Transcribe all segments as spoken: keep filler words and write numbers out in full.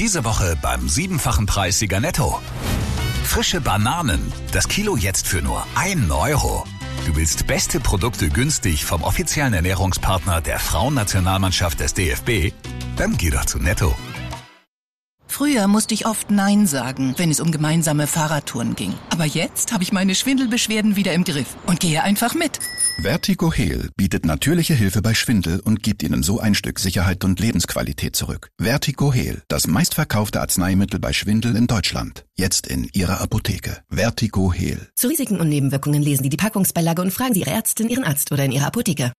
Diese Woche beim siebenfachen Preissieger Netto. Frische Bananen, das Kilo jetzt für nur einen Euro. Du willst beste Produkte günstig vom offiziellen Ernährungspartner der Frauennationalmannschaft des D F B? Dann geh doch zu Netto. Früher musste ich oft Nein sagen, wenn es um gemeinsame Fahrradtouren ging. Aber jetzt habe ich meine Schwindelbeschwerden wieder im Griff und gehe einfach mit. Vertigo Heal bietet natürliche Hilfe bei Schwindel und gibt Ihnen so ein Stück Sicherheit und Lebensqualität zurück. Vertigo Heal, das meistverkaufte Arzneimittel bei Schwindel in Deutschland. Jetzt in Ihrer Apotheke. Vertigo Heal. Zu Risiken und Nebenwirkungen lesen Sie die Packungsbeilage und fragen Sie Ihre Ärztin, Ihren Arzt oder in Ihrer Apotheke.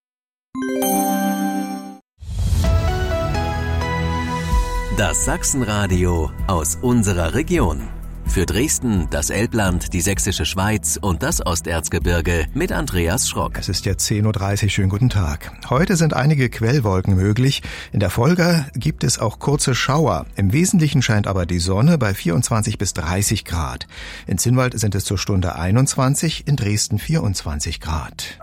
Das Sachsenradio aus unserer Region. Für Dresden, das Elbland, die Sächsische Schweiz und das Osterzgebirge mit Andreas Schrock. Es ist jetzt zehn Uhr dreißig, schönen guten Tag. Heute sind einige Quellwolken möglich. In der Folge gibt es auch kurze Schauer. Im Wesentlichen scheint aber die Sonne bei vierundzwanzig bis dreißig Grad. In Zinnwald sind es zur Stunde einundzwanzig, in Dresden vierundzwanzig Grad.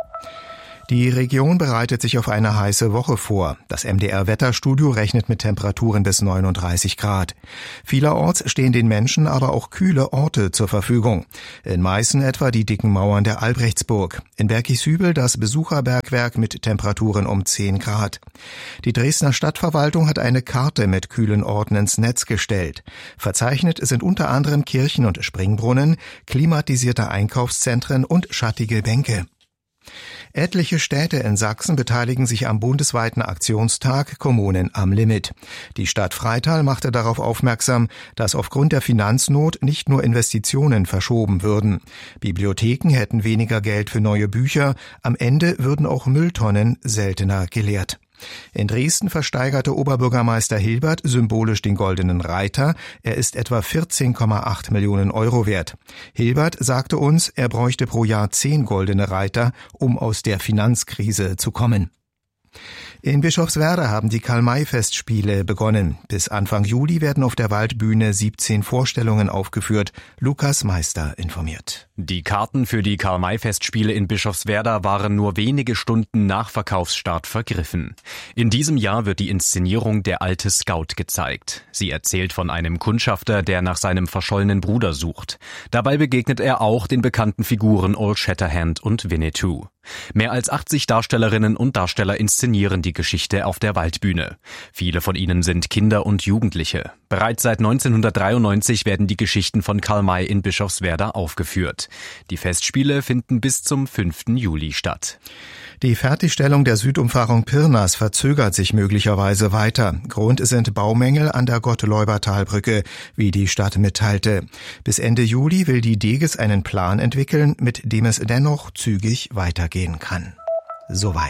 Die Region bereitet sich auf eine heiße Woche vor. Das M D R-Wetterstudio rechnet mit Temperaturen bis neununddreißig Grad. Vielerorts stehen den Menschen aber auch kühle Orte zur Verfügung. In Meißen etwa die dicken Mauern der Albrechtsburg. In Berkishübel das Besucherbergwerk mit Temperaturen um zehn Grad. Die Dresdner Stadtverwaltung hat eine Karte mit kühlen Orten ins Netz gestellt. Verzeichnet sind unter anderem Kirchen und Springbrunnen, klimatisierte Einkaufszentren und schattige Bänke. Etliche Städte in Sachsen beteiligen sich am bundesweiten Aktionstag Kommunen am Limit. Die Stadt Freital machte darauf aufmerksam, dass aufgrund der Finanznot nicht nur Investitionen verschoben würden. Bibliotheken hätten weniger Geld für neue Bücher, am Ende würden auch Mülltonnen seltener geleert. In Dresden versteigerte Oberbürgermeister Hilbert symbolisch den Goldenen Reiter. Er ist etwa vierzehn Komma acht Millionen Euro wert. Hilbert sagte uns, er bräuchte pro Jahr zehn Goldene Reiter, um aus der Finanzkrise zu kommen. In Bischofswerda haben die Karl-May-Festspiele begonnen. Bis Anfang Juli werden auf der Waldbühne siebzehn Vorstellungen aufgeführt. Lukas Meister informiert. Die Karten für die Karl-May-Festspiele in Bischofswerda waren nur wenige Stunden nach Verkaufsstart vergriffen. In diesem Jahr wird die Inszenierung Der alte Scout gezeigt. Sie erzählt von einem Kundschafter, der nach seinem verschollenen Bruder sucht. Dabei begegnet er auch den bekannten Figuren Old Shatterhand und Winnetou. Mehr als achtzig Darstellerinnen und Darsteller inszenieren die Geschichte auf der Waldbühne. Viele von ihnen sind Kinder und Jugendliche. Bereits seit neunzehnhundertdreiundneunzig werden die Geschichten von Karl May in Bischofswerda aufgeführt. Die Festspiele finden bis zum fünften Juli statt. Die Fertigstellung der Südumfahrung Pirnas verzögert sich möglicherweise weiter. Grund sind Baumängel an der Gottleuber-Talbrücke, wie die Stadt mitteilte. Bis Ende Juli will die Deges einen Plan entwickeln, mit dem es dennoch zügig weitergehen kann. Soweit.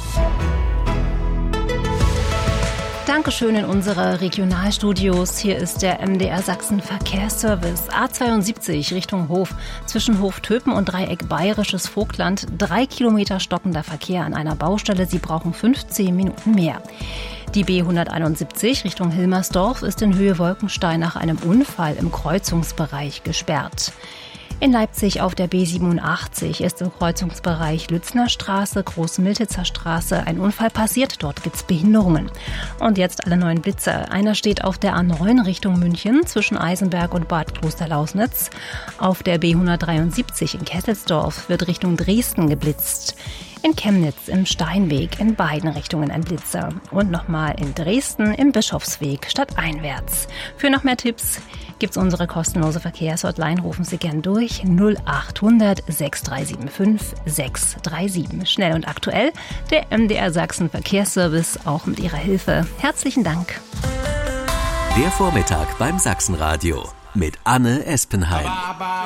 Dankeschön in unsere Regionalstudios. Hier ist der M D R Sachsen Verkehrsservice. A zweiundsiebzig Richtung Hof. Zwischen Hoftöpen und Dreieck Bayerisches Vogtland. Drei Kilometer stockender Verkehr an einer Baustelle. Sie brauchen fünfzehn Minuten mehr. Die B hunderteinundsiebzig Richtung Hilmersdorf ist in Höhe Wolkenstein nach einem Unfall im Kreuzungsbereich gesperrt. In Leipzig auf der B siebenundachtzig ist im Kreuzungsbereich Lützner Straße, Großmiltitzer Straße ein Unfall passiert. Dort gibt's Behinderungen. Und jetzt alle neuen Blitzer. Einer steht auf der A neun Richtung München zwischen Eisenberg und Bad Klosterlausnitz. Auf der B hundertdreiundsiebzig in Kesselsdorf wird Richtung Dresden geblitzt. In Chemnitz im Steinweg in beiden Richtungen ein Blitzer. Und nochmal in Dresden im Bischofsweg stadteinwärts. Für noch mehr Tipps gibt's unsere kostenlose Verkehrshotline. Rufen Sie gern durch null achthundert sechs drei sieben fünf sechs drei sieben. Schnell und aktuell der M D R Sachsen Verkehrsservice, auch mit Ihrer Hilfe. Herzlichen Dank. Der Vormittag beim Sachsenradio mit Anne Espenheim.